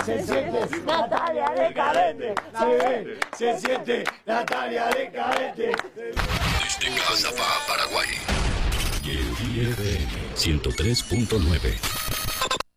Se siente Natalia de Cadete. Se siente Natalia de Cadete. Desde casa para Paraguay. Y el FM 103.9.